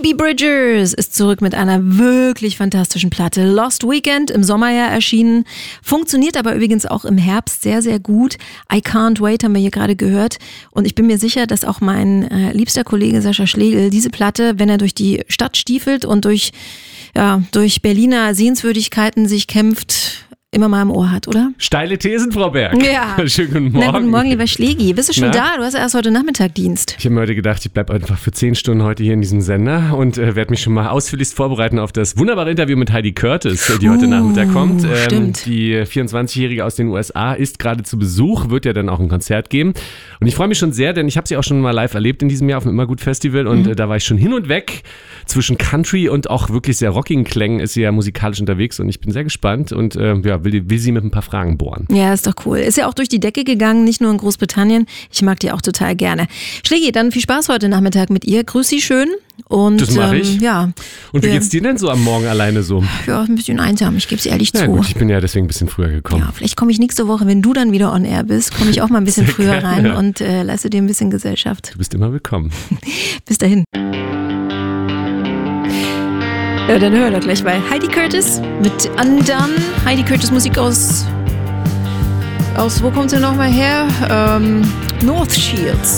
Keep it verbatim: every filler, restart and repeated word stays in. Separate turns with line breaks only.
Phoebe Bridgers ist zurück mit einer wirklich fantastischen Platte. Lost Weekend, im Sommer ja erschienen, funktioniert aber übrigens auch im Herbst sehr, sehr gut. I Can't Wait haben wir hier gerade gehört und ich bin mir sicher, dass auch mein äh, liebster Kollege Sascha Schlegel diese Platte, wenn er durch die Stadt stiefelt und durch, ja, durch Berliner Sehenswürdigkeiten sich kämpft, immer mal im Ohr hat, oder?
Steile Thesen, Frau Berg.
Ja.
Schönen guten Morgen.
Na, guten Morgen, lieber Schlegi. Bist du schon
Na?
da? Du hast erst heute Nachmittag Dienst.
Ich habe mir heute gedacht, ich bleibe einfach für zehn Stunden heute hier in diesem Sender und äh, werde mich schon mal ausführlichst vorbereiten auf das wunderbare Interview mit Heidi Curtis, die heute
uh,
Nachmittag kommt. Ähm,
stimmt.
Die vierundzwanzigjährige aus den U S A ist gerade zu Besuch, wird ja dann auch ein Konzert geben. Und ich freue mich schon sehr, denn ich habe sie auch schon mal live erlebt in diesem Jahr auf dem Immergut-Festival und mhm. äh, da war ich schon hin und weg. Zwischen Country und auch wirklich sehr rockigen Klängen ist sie ja musikalisch unterwegs und ich bin sehr gespannt und äh, ja, will, will sie mit ein paar Fragen bohren.
Ja, ist doch cool. Ist ja auch durch die Decke gegangen, nicht nur in Großbritannien. Ich mag die auch total gerne. Schlegi, dann viel Spaß heute Nachmittag mit ihr. Grüß sie schön. Und,
das mache ich.
Ähm, ja.
Und wie
wir,
geht's dir denn so am Morgen alleine so?
Ja, ein bisschen einsam, ich gebe es ehrlich
Ja,
zu.
gut, ich bin ja deswegen ein bisschen früher gekommen.
Ja, vielleicht komme ich nächste Woche, wenn du dann wieder on air bist, komme ich auch mal ein bisschen
Sehr
früher
gerne,
rein
ja.
und äh, leiste dir ein bisschen Gesellschaft.
Du bist immer willkommen.
Bis dahin. Ja, dann hören wir doch gleich bei Heidi Curtis mit Undone. Heidi Curtis Musik aus, aus wo kommt sie nochmal her? Ähm, North Shields.